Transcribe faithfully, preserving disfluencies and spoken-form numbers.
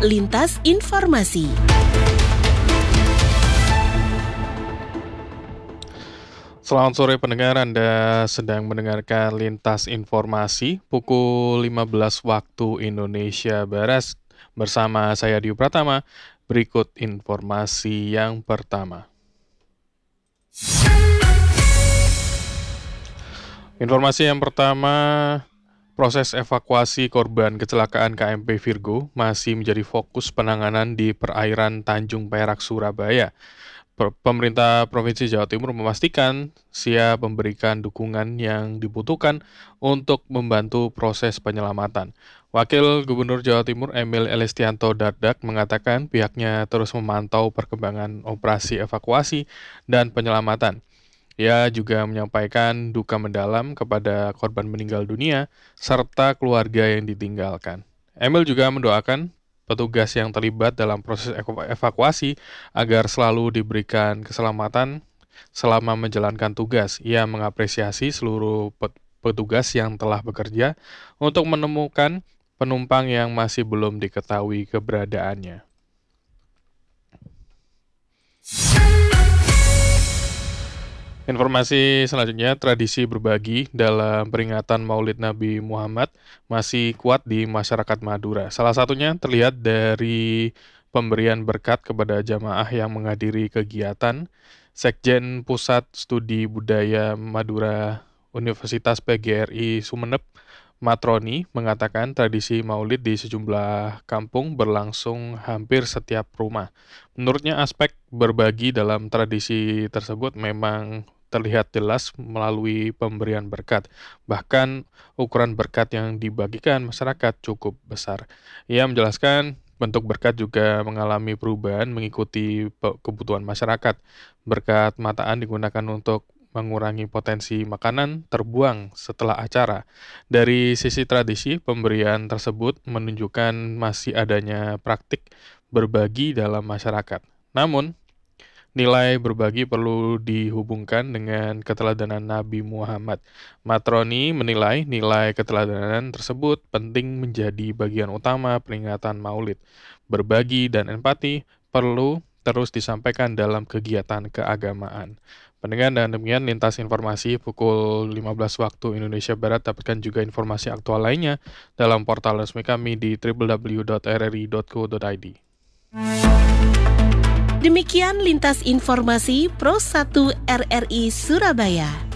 Lintas Informasi. Selamat sore pendengar, Anda sedang mendengarkan Lintas Informasi pukul lima belas waktu Indonesia Barat bersama saya Dio Pratama. Berikut informasi yang pertama. Informasi yang pertama, proses evakuasi korban kecelakaan K M P Virgo masih menjadi fokus penanganan di perairan Tanjung Perak, Surabaya. Pemerintah Provinsi Jawa Timur memastikan siap memberikan dukungan yang dibutuhkan untuk membantu proses penyelamatan. Wakil Gubernur Jawa Timur Emil Elistianto Dardak mengatakan pihaknya terus memantau perkembangan operasi evakuasi dan penyelamatan. Ia juga menyampaikan duka mendalam kepada korban meninggal dunia serta keluarga yang ditinggalkan. Emil juga mendoakan petugas yang terlibat dalam proses evakuasi agar selalu diberikan keselamatan selama menjalankan tugas. Ia mengapresiasi seluruh petugas yang telah bekerja untuk menemukan penumpang yang masih belum diketahui keberadaannya. Informasi selanjutnya, tradisi berbagi dalam peringatan Maulid Nabi Muhammad masih kuat di masyarakat Madura. Salah satunya terlihat dari pemberian berkat kepada jamaah yang menghadiri kegiatan. Sekjen Pusat Studi Budaya Madura Universitas P G R I Sumeneb, Matroni, mengatakan tradisi Maulid di sejumlah kampung berlangsung hampir setiap rumah. Menurutnya, aspek berbagi dalam tradisi tersebut memang terlihat jelas melalui pemberian berkat. Bahkan ukuran berkat yang dibagikan masyarakat cukup besar. Ia menjelaskan bentuk berkat juga mengalami perubahan mengikuti kebutuhan masyarakat. Berkat mataan digunakan untuk mengurangi potensi makanan terbuang setelah acara. Dari sisi tradisi, pemberian tersebut menunjukkan masih adanya praktik berbagi dalam masyarakat. Namun, nilai berbagi perlu dihubungkan dengan keteladanan Nabi Muhammad. Matroni menilai nilai keteladanan tersebut penting menjadi bagian utama peringatan Maulid. Berbagi dan empati perlu terus disampaikan dalam kegiatan keagamaan. Pendengar, dan demikian lintas informasi pukul lima belas waktu Indonesia Barat. Dapatkan juga informasi aktual lainnya dalam portal resmi kami di w w w dot r r i dot co dot i d. Demikian lintas informasi Pro satu R R I Surabaya.